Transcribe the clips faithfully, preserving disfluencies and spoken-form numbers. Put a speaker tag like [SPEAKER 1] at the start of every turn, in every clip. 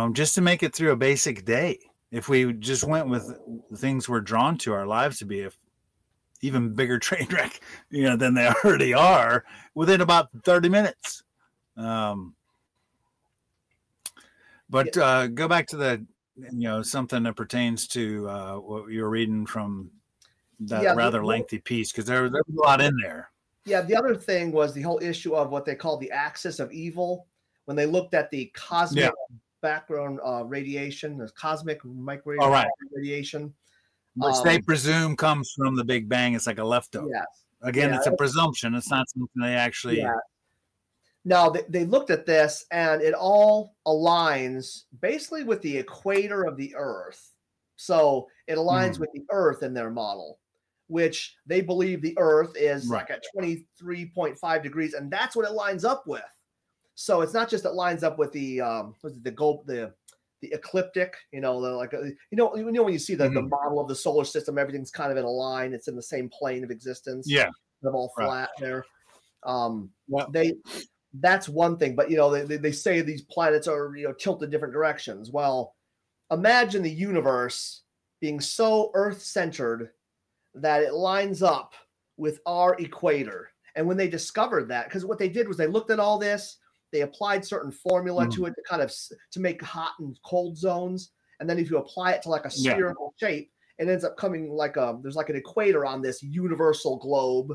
[SPEAKER 1] know, just to make it through a basic day. If we just went with the things we're drawn to, our lives to be a even bigger train wreck, you know, than they already are within about thirty minutes. Um, but uh, go back to the, you know, something that pertains to uh, what you were reading from that yeah, rather the, lengthy piece, because there, there was a lot in there.
[SPEAKER 2] Yeah, the other thing was the whole issue of what they call the axis of evil. When they looked at the cosmic yeah. background uh, radiation, the cosmic microwave right. radiation.
[SPEAKER 1] Which um, they presume comes from the Big Bang. It's like a leftover.
[SPEAKER 2] Yes.
[SPEAKER 1] Again,
[SPEAKER 2] yeah.
[SPEAKER 1] it's a presumption. It's not something they actually...
[SPEAKER 2] Yeah. Now, they, they looked at this, and it all aligns basically with the equator of the Earth. So it aligns mm. with the Earth in their model, which they believe the Earth is right. like at twenty-three point five degrees, and that's what it lines up with. So it's not just it lines up with the um, what's it, the gold, the the ecliptic, you know, the, like a, you know, you know when you see the, mm-hmm. the model of the solar system, everything's kind of in a line. It's in the same plane of existence.
[SPEAKER 1] Yeah,
[SPEAKER 2] they're all flat right. there. Um,
[SPEAKER 1] well,
[SPEAKER 2] they that's one thing, but you know, they, they they say these planets are, you know, tilted different directions. Well, imagine the universe being so Earth-centered that it lines up with our equator. And when they discovered that, because what they did was they looked at all this. They applied certain formula mm. to it to kind of to make hot and cold zones. And then if you apply it to like a spherical yeah. shape, it ends up coming like a, there's like an equator on this universal globe.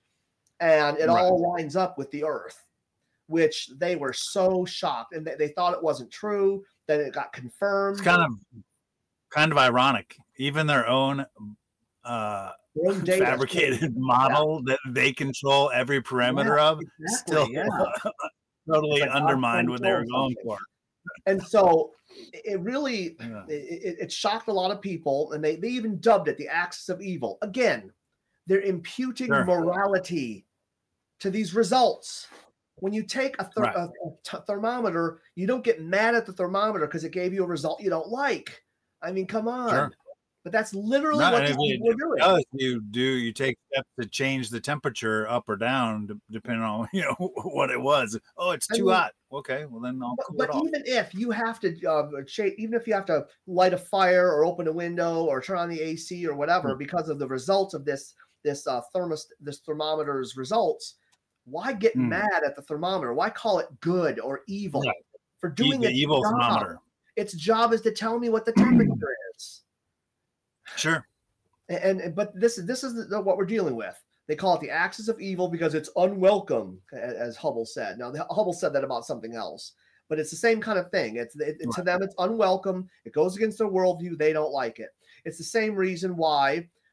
[SPEAKER 2] And it right. all lines up with the Earth, which they were so shocked. And they, they thought it wasn't true. Then it got confirmed.
[SPEAKER 1] It's kind of, kind of ironic. Even their own uh, their own data, fabricated model yeah. that they control every parameter yeah, of exactly, still yeah. totally like undermined what they were going for.
[SPEAKER 2] And so it really, yeah. it, it shocked a lot of people, and they, they even dubbed it the axis of evil. Again, they're imputing sure. morality to these results. When you take a, ther- right. a, a t- thermometer, you don't get mad at the thermometer because it gave you a result you don't like. I mean, come on. Sure. But that's literally no, what these people are doing.
[SPEAKER 1] Does, you do you take steps to change the temperature up or down depending on, you know, what it was. Oh, it's too I mean, hot. Okay, well then I'll
[SPEAKER 2] but,
[SPEAKER 1] cool
[SPEAKER 2] but
[SPEAKER 1] it off.
[SPEAKER 2] Even if you have to uh, shape, even if you have to light a fire or open a window or turn on the A C or whatever mm-hmm. because of the results of this this uh, thermos this thermometer's results, why get mm. mad at the thermometer? Why call it good or evil right. for doing
[SPEAKER 1] the
[SPEAKER 2] its
[SPEAKER 1] evil
[SPEAKER 2] job?
[SPEAKER 1] Thermometer?
[SPEAKER 2] Its job is to tell me what the temperature is.
[SPEAKER 1] Sure.
[SPEAKER 2] And, and but this is this is the, what we're dealing with. They call it the axis of evil because it's unwelcome, as Hubble said. Now, the, Hubble said that about something else, but it's the same kind of thing. It's it, right. To them, it's unwelcome. It goes against their worldview. They don't like it. It's the same reason why